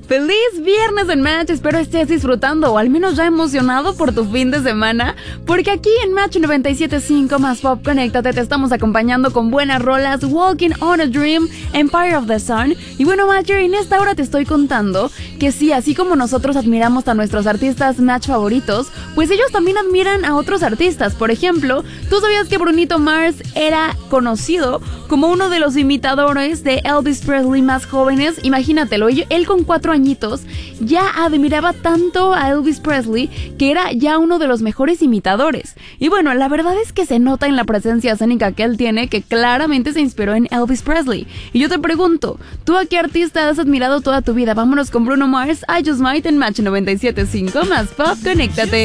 Feliz viernes en Match, espero estés disfrutando o al menos ya emocionado por tu fin de semana, porque aquí en Match 97.5 más Pop Conéctate te estamos acompañando con buenas rolas, Walking on a Dream, Empire of the Sun. Y bueno, Matcher, en esta hora te estoy contando que sí, así como nosotros admiramos a nuestros artistas Match favoritos, pues ellos también admiran a otros artistas. Por ejemplo, ¿tú sabías que Bruno Mars era conocido como uno de los imitadores de Elvis Presley más jóvenes? Imagínatelo, él con 4 añitos ya admiraba tanto a Elvis Presley que era ya uno de los mejores imitadores. Y bueno, la verdad es que se nota en la presencia escénica que él tiene que claramente se inspiró en Elvis Presley. Y yo te pregunto, ¿tú a qué artista has admirado toda tu vida? Vámonos con Bruno Mars, I Just Might en Match 97.5 más Pop Conéctate.